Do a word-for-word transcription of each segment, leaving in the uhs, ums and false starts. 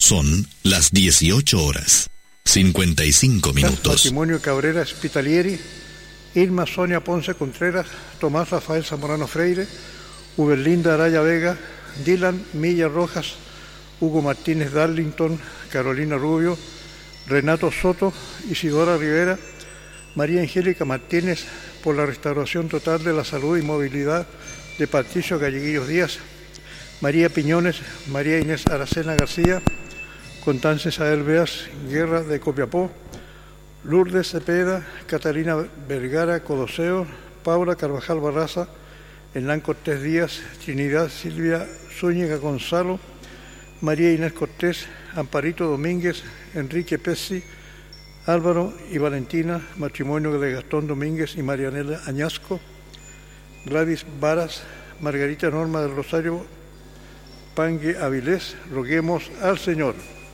Son las dieciocho horas, cincuenta y cinco minutos. Matrimonio Cabrera Spitalieri, Irma Sonia Ponce Contreras, Tomás Rafael Zamorano Freire, Uberlinda Araya Vega, Dylan Milla Rojas, Hugo Martínez Darlington, Carolina Rubio, Renato Soto, Isidora Rivera, María Angélica Martínez, por la restauración total de la salud y movilidad de Patricio Galleguillos Díaz, María Piñones, María Inés Aracena García, Constanza Isabel Beas Guerra de Copiapó, Lourdes Cepeda, Catalina Vergara Codoseo, Paula Carvajal Barraza, Hernán Cortés Díaz, Trinidad Silvia Zúñiga Gonzalo, María Inés Cortés, Amparito Domínguez, Enrique Pesci, Álvaro y Valentina, matrimonio de Gastón Domínguez y Marianela Añasco, Gladys Varas, Margarita Norma del Rosario Pangue Avilés, roguemos al Señor.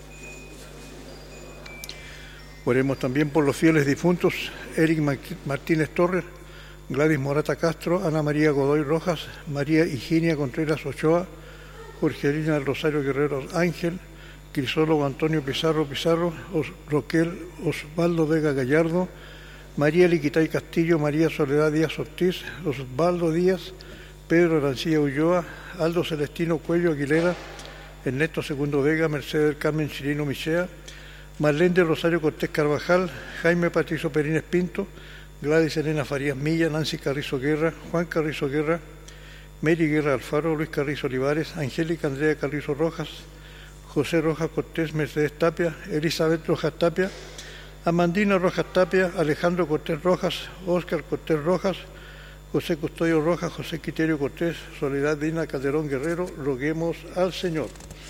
Oremos también por los fieles difuntos, Eric Martínez Torres, Gladys Morata Castro, Ana María Godoy Rojas, María Higinia Contreras Ochoa, Jorgelina del Rosario Guerrero Ángel, Crisólogo Antonio Pizarro Pizarro, Os, Roquel Osvaldo Vega Gallardo, María Liquitay Castillo, María Soledad Díaz Ortiz, Osvaldo Díaz, Pedro Arancilla Ulloa, Aldo Celestino Cuello Aguilera, Ernesto Segundo Vega, Mercedes del Carmen Chirino Michea, Marlene de Rosario Cortés Carvajal, Jaime Patricio Perines Pinto, Gladys Elena Farías Milla, Nancy Carrizo Guerra, Juan Carrizo Guerra, Mary Guerra Alfaro, Luis Carrizo Olivares, Angélica Andrea Carrizo Rojas, José Rojas Cortés Mercedes Tapia, Elizabeth Rojas Tapia, Amandina Rojas Tapia, Alejandro Cortés Rojas, Óscar Cortés Rojas, José Custodio Rojas, José Quiterio Cortés, Soledad Dina Calderón Guerrero, roguemos al Señor.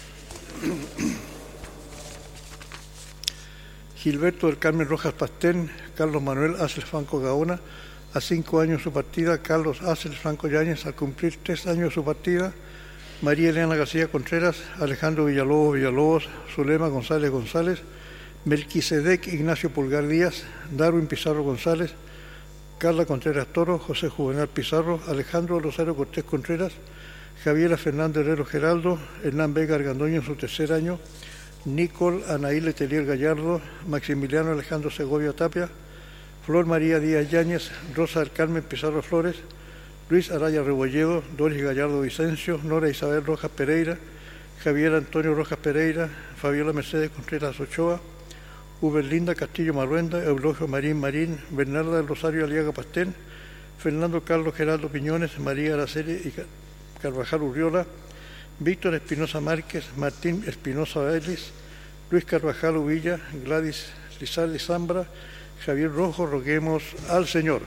Gilberto del Carmen Rojas Pastén, Carlos Manuel Ácel Franco Gaona, a cinco años de su partida, Carlos Ácel Franco Yáñez, al cumplir tres años de su partida, María Elena García Contreras, Alejandro Villalobos Villalobos, Zulema González González, Melquisedec Ignacio Pulgar Díaz, Darwin Pizarro González, Carla Contreras Toro, José Juvenal Pizarro, Alejandro Rosario Cortés Contreras, Javiera Fernández Herrero Geraldo, Hernán Vega Argandoño en su tercer año, Nicole Anaí Letelier Gallardo, Maximiliano Alejandro Segovia Tapia, Flor María Díaz Yáñez, Rosa del Carmen Pizarro Flores, Luis Araya Rebolledo, Doris Gallardo Vicencio, Nora Isabel Rojas Pereira, Javier Antonio Rojas Pereira, Fabiola Mercedes Contreras Ochoa, Uberlinda Castillo Marruenda, Eulogio Marín Marín, Bernarda del Rosario Aliaga Pastén, Fernando Carlos Geraldo Piñones, María Araceli y Carvajal Urriola, Víctor Espinosa Márquez, Martín Espinosa Vélez, Luis Carvajal Uvilla, Gladys Lizalde Zambra, Javier Rojo, roguemos al Señor.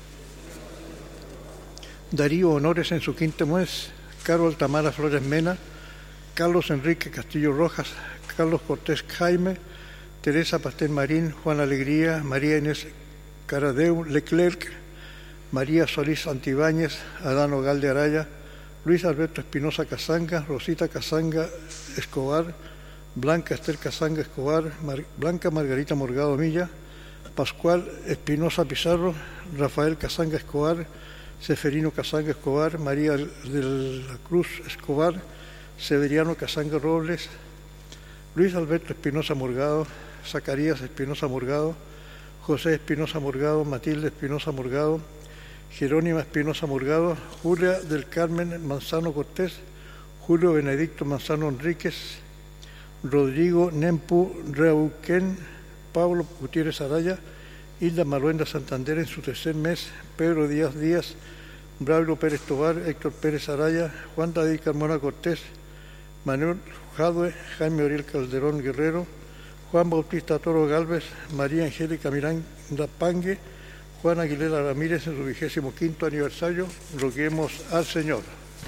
Darío Honores en su quinto mes, Carol Tamara Flores Mena, Carlos Enrique Castillo Rojas, Carlos Cortés Jaime, Teresa Pastén Marín, Juan Alegría, María Inés Caradeu Leclerc, María Solís Antibáñez, Adán Ogal de Araya, Luis Alberto Espinosa Casanga, Rosita Casanga Escobar, Blanca Esther Casanga Escobar, Mar Blanca Margarita Morgado Milla, Pascual Espinosa Pizarro, Rafael Casanga Escobar, Seferino Casanga Escobar, María de la Cruz Escobar, Severiano Casanga Robles, Luis Alberto Espinosa Morgado, Zacarías Espinosa Morgado, José Espinosa Morgado, Matilde Espinosa Morgado, Jerónima Espinosa Morgado, Julia del Carmen Manzano Cortés, Julio Benedicto Manzano Enríquez, Rodrigo Nempu Reuquén, Pablo Gutiérrez Araya, Hilda Maruenda Santander en su tercer mes, Pedro Díaz Díaz, Braulio Pérez Tobar, Héctor Pérez Araya, Juan David Carmona Cortés, Manuel Jadue, Jaime Oriel Calderón Guerrero, Juan Bautista Toro Galvez, María Angélica Miranda Pangue, Juan Aguilera Ramírez en su vigésimo quinto aniversario, roguemos al Señor.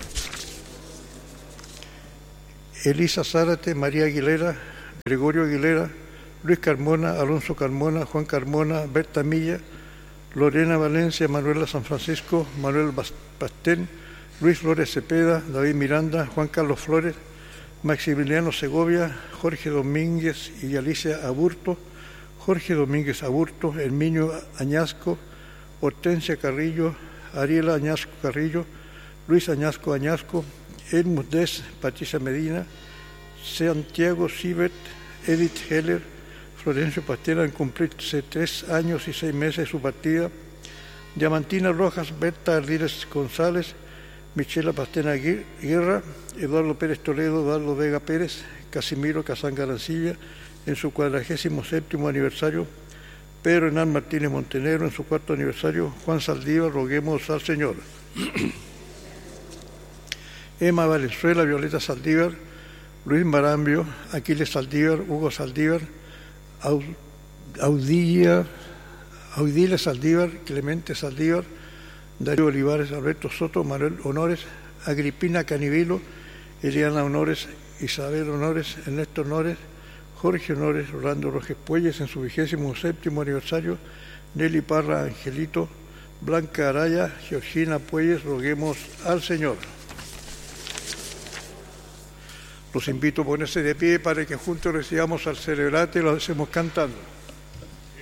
Elisa Zárate, María Aguilera, Gregorio Aguilera, Luis Carmona, Alonso Carmona, Juan Carmona, Berta Milla, Lorena Valencia, Manuela San Francisco, Manuel Pastén, Luis Flores Cepeda, David Miranda, Juan Carlos Flores, Maximiliano Segovia, Jorge Domínguez y Alicia Aburto, Jorge Domínguez Aburto, Herminio Añasco, Hortensia Carrillo, Ariela Añasco Carrillo, Luis Añasco Añasco, Edmus Des, Patricia Medina, Santiago Sibert, Edith Heller, Florencio Pastela, en cumplirse tres años y seis meses de su partida. Diamantina Rojas, Berta Ardiles González, Michela Pastena Guerra, Eduardo Pérez Toledo, Eduardo Vega Pérez, Casimiro Casán Garancilla, en su cuadragésimo séptimo aniversario. Pedro Hernán Martínez Montenegro, en su cuarto aniversario. Juan Saldívar, roguemos al Señor. Emma Valenzuela, Violeta Saldívar, Luis Marambio, Aquiles Saldívar, Hugo Saldívar, Audilla, Audilia Saldívar, Clemente Saldívar, Darío Olivares, Alberto Soto, Manuel Honores, Agripina Canivilo, Eliana Honores, Isabel Honores, Ernesto Honores, Jorge Honores, Rolando Rojes Puelles, en su vigésimo séptimo aniversario. Nelly Parra Angelito, Blanca Araya, Georgina Puelles, roguemos al Señor. Los invito a ponerse de pie para que juntos recibamos al celebrante y lo hacemos cantando.